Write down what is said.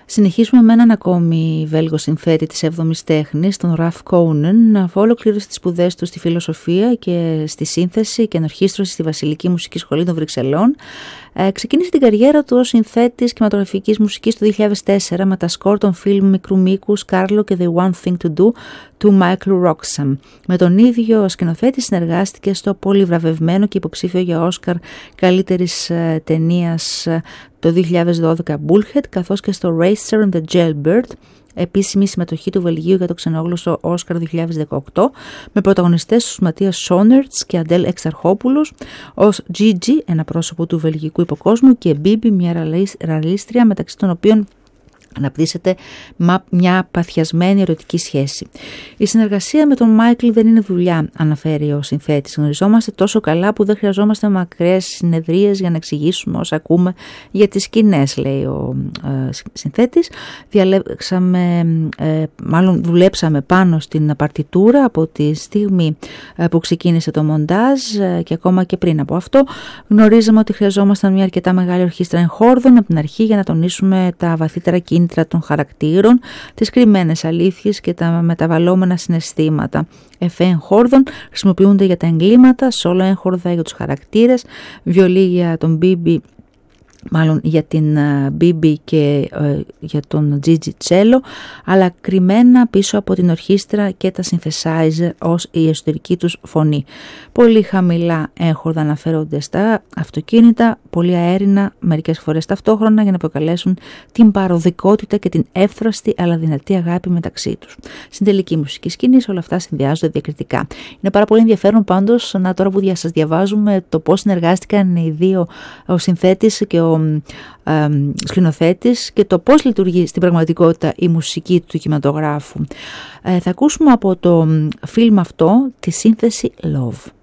Συνεχίζουμε με έναν ακόμη Βέλγο συνθέτη της 7ης τέχνης, τον Ραφ Κόουνεν, αφού ολοκλήρωσε τις σπουδές του στη φιλοσοφία και στη σύνθεση και ενορχήστρωση στη Βασιλική Μουσική Σχολή των Βρυξελών. Ξεκίνησε την καριέρα του ως συνθέτης κινηματογραφικής μουσικής το 2004 με τα σκορ των φιλμ μικρού μήκους Carlo και The One Thing to Do του Michael Roxham. Με τον ίδιο σκηνοθέτη συνεργάστηκε στο πολύ βραβευμένο και υποψήφιο για Όσκαρ καλύτερης ταινίας το 2012 Bullhead, καθώς και στο Racer and the Jailbird, επίσημη συμμετοχή του Βελγίου για το ξενόγλωσσο Όσκαρ 2018, με πρωταγωνιστές τους Ματίας Σόνερτς και Αντέλ Εξαρχόπουλος ως Gigi, ένα πρόσωπο του βελγικού υποκόσμου, και Bibi, μια ραλίστρια, μεταξύ των οποίων αναπτύσσεται μια παθιασμένη ερωτική σχέση. Η συνεργασία με τον Μάικλ δεν είναι δουλειά, αναφέρει ο συνθέτης. Γνωριζόμαστε τόσο καλά που δεν χρειαζόμαστε μακραίες συνεδρίες για να εξηγήσουμε όσα ακούμε για τις σκηνές, λέει ο συνθέτης. Δουλέψαμε πάνω στην παρτιτούρα από τη στιγμή που ξεκίνησε το μοντάζ και ακόμα και πριν από αυτό. Γνωρίζαμε ότι χρειαζόμασταν μια αρκετά μεγάλη ορχήστρα εγχόρδων από την αρχή για να τονίσουμε τα βαθύτερα κίνητρα των χαρακτήρων, τις κρυμμένες αλήθειες και τα μεταβαλλόμενα συναισθήματα. Εφέ εγχόρδων χρησιμοποιούνται για τα εγκλήματα, σόλο έγχορδα για τους χαρακτήρες, βιολί για τον Bibi, μάλλον για την Bibi και για τον Gigi Cello, αλλά κρυμμένα πίσω από την ορχήστρα και τα synthesizer ως η εσωτερική τους φωνή. Πολύ χαμηλά έγχορδα αναφέρονται στα αυτοκίνητα, πολύ αέρινα μερικές φορές ταυτόχρονα, για να προκαλέσουν την παροδικότητα και την εύθραστη αλλά δυνατή αγάπη μεταξύ τους. Στην τελική μουσική σκηνή όλα αυτά συνδυάζονται διακριτικά. Είναι πάρα πολύ ενδιαφέρον πάντως τώρα που σας διαβάζουμε το πώς συνεργάστηκαν οι δύο, ο συνθέτης και ο σκηνοθέτης, και το πώς λειτουργεί στην πραγματικότητα η μουσική του κινηματογράφου. Θα ακούσουμε από το φιλμ αυτό τη σύνθεση Love.